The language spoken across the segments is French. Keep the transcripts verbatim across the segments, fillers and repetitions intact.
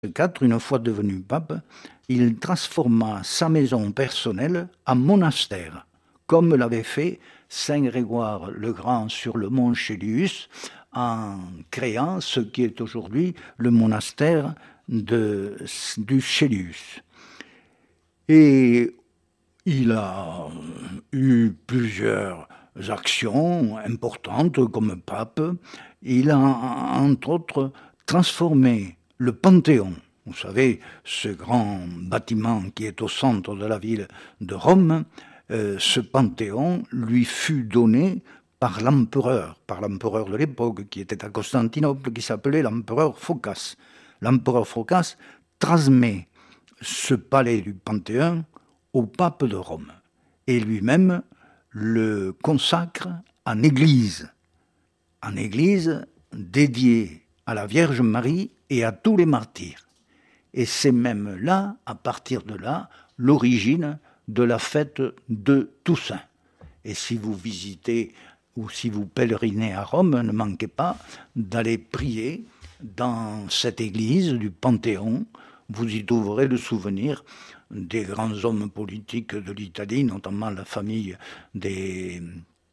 quatre, une fois devenu pape, il transforma sa maison personnelle en monastère, comme l'avait fait Saint Grégoire le Grand sur le mont Chélius, en créant ce qui est aujourd'hui le monastère de, du Chélius. Et il a eu plusieurs actions importantes comme pape. Il a, entre autres, transformé le Panthéon, vous savez, ce grand bâtiment qui est au centre de la ville de Rome. Euh, ce Panthéon lui fut donné par l'empereur, par l'empereur de l'époque, qui était à Constantinople, qui s'appelait l'empereur Phocas. L'empereur Phocas transmet ce palais du Panthéon au pape de Rome, et lui-même le consacre en église, en église dédiée à la Vierge Marie et à tous les martyrs. Et c'est même là, à partir de là, l'origine de la fête de Toussaint. Et si vous visitez ou si vous pèlerinez à Rome, ne manquez pas d'aller prier dans cette église du Panthéon. Vous y trouverez le souvenir des grands hommes politiques de l'Italie, notamment la famille des,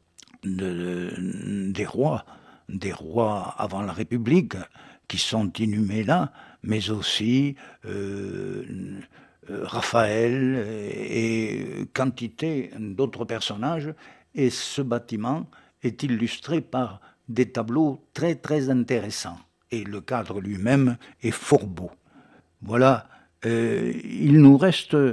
de, des rois, des rois avant la République, qui sont inhumés là, mais aussi euh, Raphaël et quantité d'autres personnages. Et ce bâtiment est illustré par des tableaux très très intéressants. Et le cadre lui-même est fort beau. Voilà, euh, il nous reste euh,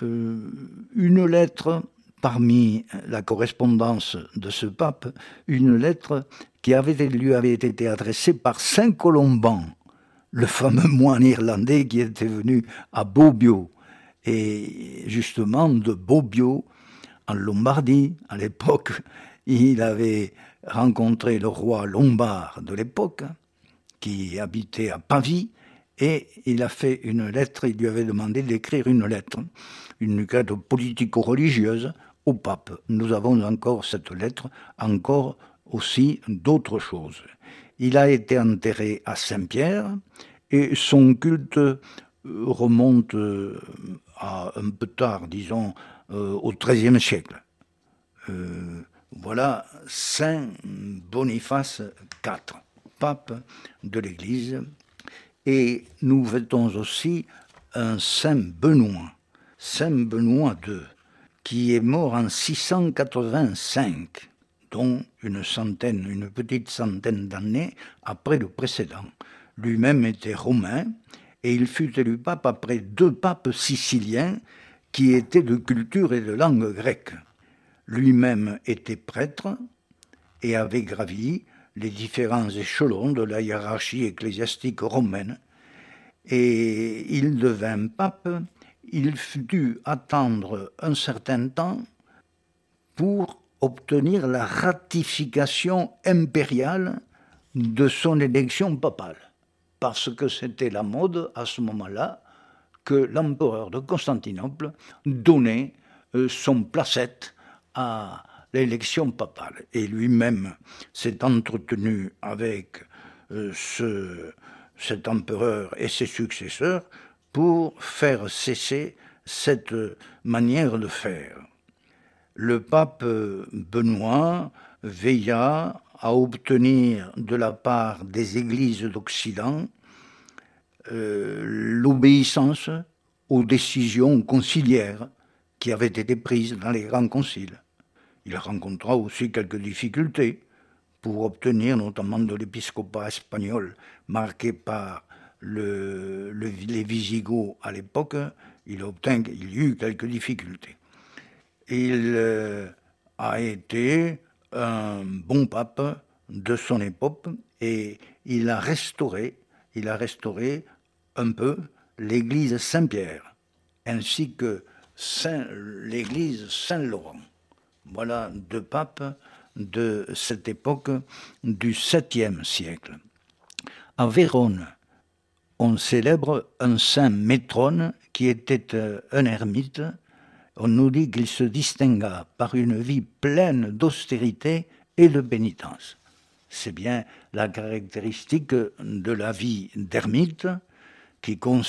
une lettre parmi la correspondance de ce pape, une lettre qui avait, lui avait été adressée par Saint Colomban, le fameux moine irlandais qui était venu à Bobbio, et justement de Bobbio, en Lombardie, à l'époque, il avait rencontré le roi lombard de l'époque, qui habitait à Pavie, et il a fait une lettre, il lui avait demandé d'écrire une lettre, une lettre politico-religieuse au pape. Nous avons encore cette lettre, encore aussi d'autres choses. Il a été enterré à Saint-Pierre, et son culte remonte à un peu tard, disons, au treizième siècle. Euh, voilà Saint Boniface quatre, pape de l'Église. Et nous fêtons aussi un Saint Benoît, Saint Benoît deux, qui est mort en six cent quatre-vingt-cinq, dont une centaine, une petite centaine d'années après le précédent. Lui-même était romain, et il fut élu pape après deux papes siciliens qui étaient de culture et de langue grecque. Lui-même était prêtre et avait gravi les différents échelons de la hiérarchie ecclésiastique romaine. Et il devint pape, il dut attendre un certain temps pour obtenir la ratification impériale de son élection papale, parce que c'était la mode à ce moment-là que l'empereur de Constantinople donnait son placet à l'élection papale. Et lui-même s'est entretenu avec euh, ce, cet empereur et ses successeurs pour faire cesser cette manière de faire. Le pape Benoît veilla à obtenir de la part des églises d'Occident euh, l'obéissance aux décisions conciliaires qui avaient été prises dans les grands conciles. Il rencontra aussi quelques difficultés pour obtenir notamment de l'épiscopat espagnol marqué par le, le, les Visigoths à l'époque. Il, obtint, il y eut quelques difficultés. Il euh, a été un bon pape de son époque et il a restauré, il a restauré un peu l'église Saint-Pierre ainsi que Saint, l'église Saint-Laurent. Voilà deux papes de cette époque du septième siècle. À Vérone, on célèbre un saint Métrone qui était un ermite. On nous dit qu'il se distingua par une vie pleine d'austérité et de pénitence. C'est bien la caractéristique de la vie d'ermite, qui